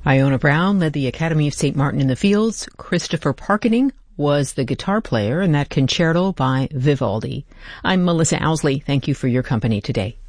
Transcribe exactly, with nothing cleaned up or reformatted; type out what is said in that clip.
Iona Brown led the Academy of Saint Martin in the Fields. Christopher Parkening was the guitar player in that concerto by Vivaldi. I'm Melissa Owsley. Thank you for your company today.